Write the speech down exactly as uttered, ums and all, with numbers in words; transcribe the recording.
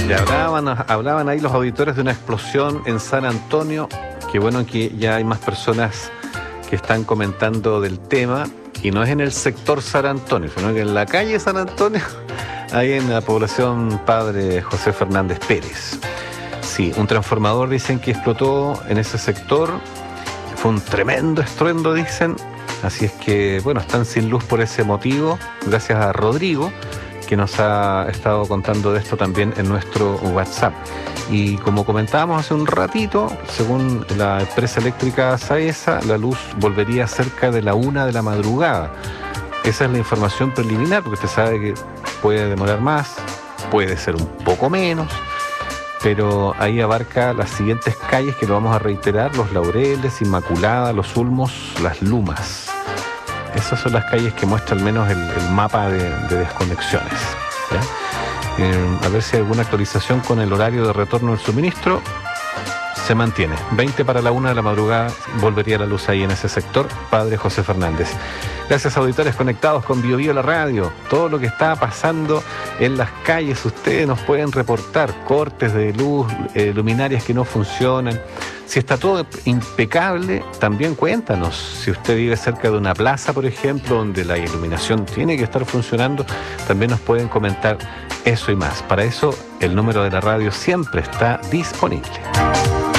Ya hablaban, hablaban ahí los auditores de una explosión en San Antonio. Qué bueno que ya hay más personas que están comentando del tema, y no es en el sector San Antonio, sino que en la calle San Antonio, ahí en la población Padre José Fernández Pérez. Sí, un transformador dicen que explotó en ese sector, fue un tremendo estruendo, dicen, así es que, bueno, están sin luz por ese motivo, gracias a Rodrigo, que nos ha estado contando de esto también en nuestro WhatsApp. Y como comentábamos hace un ratito, según la empresa eléctrica Saesa, la luz volvería cerca de la una de la madrugada. Esa es la información preliminar, porque usted sabe que puede demorar más, puede ser un poco menos, pero ahí abarca las siguientes calles que lo vamos a reiterar: Los Laureles, Inmaculada, Los Ulmos, Las Lumas. Esas son las calles que muestra al menos el, el mapa de, de desconexiones, ¿ya? Eh, a ver si hay alguna actualización con el horario de retorno del suministro. Se mantiene. veinte para la una de la madrugada volvería la luz ahí en ese sector. Padre José Fernández. Gracias, auditores conectados con Bio Bio la radio. Todo lo que está pasando en las calles, ustedes nos pueden reportar cortes de luz, eh, luminarias que no funcionan. Si está todo impecable, también cuéntanos. Si usted vive cerca de una plaza, por ejemplo, donde la iluminación tiene que estar funcionando, también nos pueden comentar eso y más. Para eso, el número de la radio siempre está disponible.